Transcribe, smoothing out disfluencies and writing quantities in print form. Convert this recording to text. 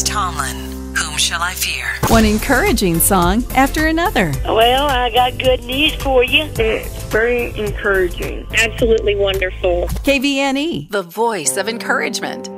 Tomlin. Whom shall I fear? One encouraging song after another. Well, I got good news for you. It's very encouraging. Absolutely wonderful. KVNE, The voice of encouragement.